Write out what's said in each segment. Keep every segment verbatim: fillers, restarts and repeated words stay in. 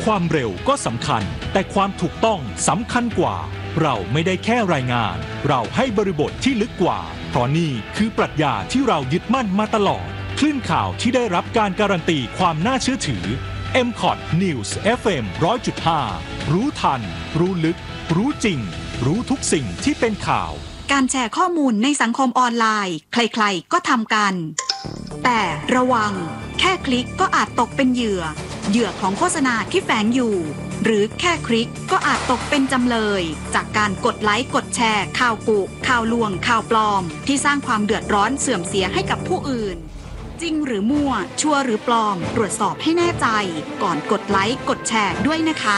ความเร็วก็สำคัญแต่ความถูกต้องสำคัญกว่าเราไม่ได้แค่รายงานเราให้บริบทที่ลึกกว่าเพราะนี่คือปรัชญาที่เรายึดมั่นมาตลอดคลื่นข่าวที่ได้รับการการันตีความน่าเชื่อถือ เอ็ม คอท News เอฟ เอ็ม หนึ่งร้อยจุดห้า รู้ทันรู้ลึกรู้จริงรู้ทุกสิ่งที่เป็นข่าวการแชร์ข้อมูลในสังคมออนไลน์ใครๆก็ทำกันแต่ระวังแค่คลิกก็อาจตกเป็นเหยื่อเหยื่อของโฆษณาที่แฝงอยู่หรือแค่คลิกก็อาจตกเป็นจำเลยจากการกดไลค์กดแชร์ข่าวกุข่าวลวงข่าวปลอมที่สร้างความเดือดร้อนเสื่อมเสียให้กับผู้อื่นจริงหรือมั่วชัวร์หรือปลอมตรวจสอบให้แน่ใจก่อนกดไลค์กดแชร์ด้วยนะคะ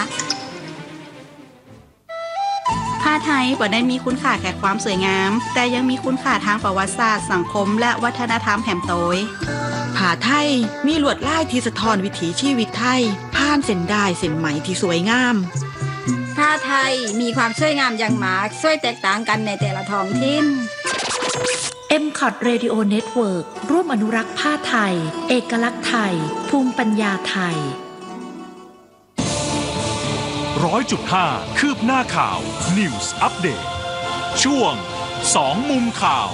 ผ้าไทยบ่ได้มีคุณค่าแค่ความสวยงามแต่ยังมีคุณค่าทางประวัติศาสตร์สังคมและวัฒนธรรมแหมโตยผ้าไทยมีลวดลายที่สะท้อนวิถีชีวิตไทยผ่านเส้นด้ายเส้นไหมที่สวยงามผ้าไทยมีความสวยงามอย่างมากสวยแตกต่างกันในแต่ละท้องถิ่นเอ็ม คอท Radio Network ร่วมอนุรักษ์ผ้าไทยเอกลักษณ์ไทยภูมิปัญญาไทยร้อยจุดห้าคืบหน้าข่าว News Update ช่วงสองมุมข่าว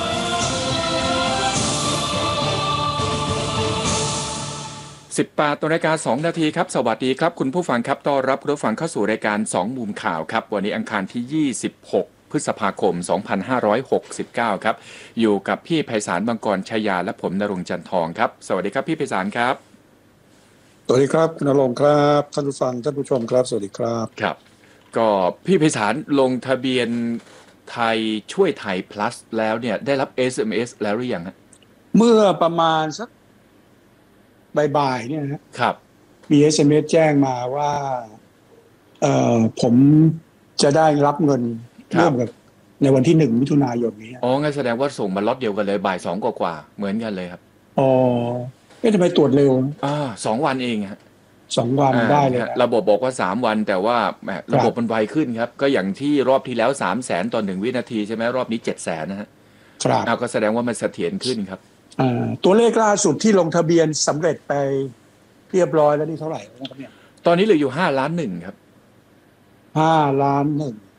สิบแปดนาฬิกาสองนาทีครับสวัสดีครับคุณผู้ฟังครับต้อนรับคุณผู้ฟังเข้าสู่รายการสองมุมข่าวครับวันนี้อังคารที่ยี่สิบหกพฤษภาคมสองพันห้าร้อยหกสิบเก้าครับอยู่กับพี่ไพศาลบังกรชยาและผมณรงค์จันทองครับสวัสดีครับพี่ไพศาลครับสวัสดีครับคุณณรงค์ครับท่านผู้ฟังท่านผู้ชมครับสวัสดีครับครับก็พี่ไพศาลลงทะเบียนไทยช่วยไทย plus แล้วเนี่ยได้รับ เอส เอ็ม เอส แล้วหรือยังฮะเมื่อประมาณสักบ่ายๆเนี่ยนะครับมี เอส เอ็ม เอส แจ้งมาว่าเอ่อผมจะได้รับเงินร่วมกับในวันที่หนึ่งมิถุนายนนี้อ๋องั้นแสดงว่าส่งมาล็อตเดียวกันเลยบ่ายสองกว่าๆเหมือนกันเลยครับอ๋อเอ๊ะทำไมตรวจเร็วอ่าสองวันเองฮะสองวันได้เลยระบบบอกว่าสามวันแต่ว่าระบบมันไวขึ้นครับก็อย่างที่รอบที่แล้ว สามแสน ต่อหนึ่งวินาทีใช่ไหมรอบนี้ เจ็ดแสน นะฮะครับก็แสดงว่ามันเสถียรขึ้นครับอ่าตัวเลขล่าสุดที่ลงทะเบียนสำเร็จไปเรียบร้อยแล้วนี่เท่าไหร่นะครับเนี่ยตอนนี้เหลืออยู่ห้าล้านหนึ่งครับห้าล้านหนึ่ง